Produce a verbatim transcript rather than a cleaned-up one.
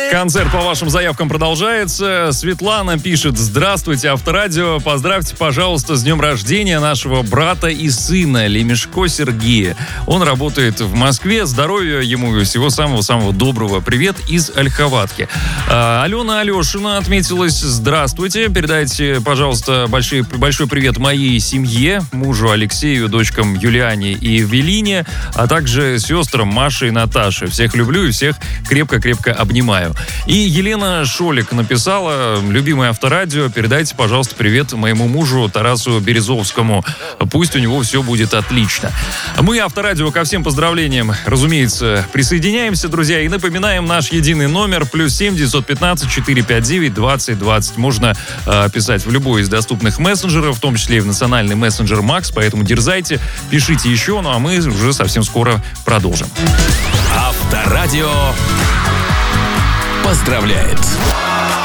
Концерт по вашим заявкам продолжается. Светлана пишет: здравствуйте, Авторадио. Поздравьте, пожалуйста, с днем рождения нашего брата и сына Лемешко Сергея. Он работает в Москве. Здоровья ему и всего самого-самого доброго. Привет из Ольховатки. А, Алена Алешина отметилась: здравствуйте. Передайте, пожалуйста, большой, большой привет моей семье, мужу Алексею, дочкам Юлиане и Эвелине, а также сестрам Маше и Наташе. Всех люблю и всех крепко-крепко обнимаю. И Елена Шолик написала: любимое Авторадио, передайте, пожалуйста, привет моему мужу Тарасу Березовскому. Пусть у него все будет отлично. Мы, Авторадио, ко всем поздравлениям, разумеется, присоединяемся, друзья, и напоминаем наш единый номер плюс семь девятьсот пятнадцать четыреста пятьдесят девять двадцать двадцать. Можно э, писать в любой из доступных мессенджеров, в том числе и в национальный мессенджер Макс, поэтому дерзайте, пишите еще, ну а мы уже совсем скоро продолжим. Авторадио поздравляет.